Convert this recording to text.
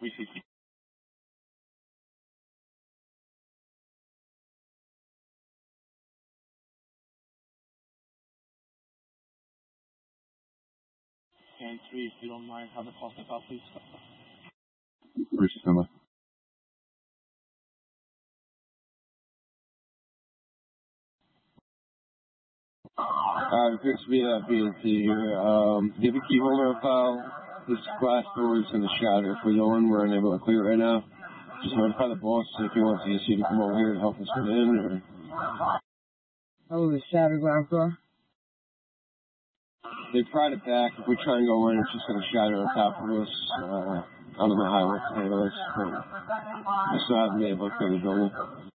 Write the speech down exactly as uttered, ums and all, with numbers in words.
three sixty. And three, if you don't mind, have the cost of please. First number. Uh, appears to be that B and C here. Um, do you have a key holder file? This glass door is going to shatter. If we're going, we're unable to clear it right now. Just notify the boss if he wants to see to come over here and help us get in, or... Oh, the shattered glass door? They pried it back. If we try and go in, it's just going to shatter on top of us. Uh, I don't know how it works, but I still haven't been able to clear the building.